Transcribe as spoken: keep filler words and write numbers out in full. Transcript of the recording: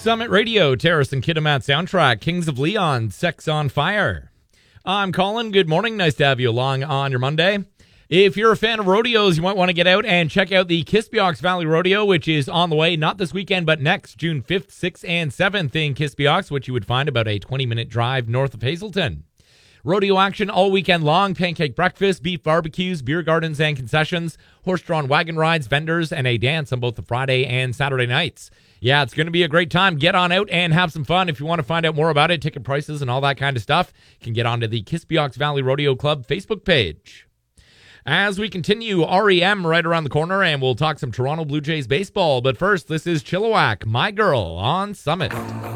Summit Radio, Terrace and Kitimat soundtrack, Kings of Leon, Sex on Fire. I'm Colin. Good morning. Nice to have you along on your Monday. If you're a fan of rodeos, you might want to get out and check out the Kispiox Valley Rodeo, which is on the way, not this weekend, but next, June fifth, sixth, and seventh in Kispiox, which you would find about a twenty-minute drive north of Hazelton. Rodeo action all weekend long, pancake breakfast, beef barbecues, beer gardens and concessions, horse-drawn wagon rides, vendors, and a dance on both the Friday and Saturday nights. Yeah, it's going to be a great time. Get on out and have some fun. If you want to find out more about it, ticket prices and all that kind of stuff, you can get onto the Kispiox Valley Rodeo Club Facebook page. As we continue, R E M right around the corner, and we'll talk some Toronto Blue Jays baseball. But first, this is Chilliwack, My Girl on Summit.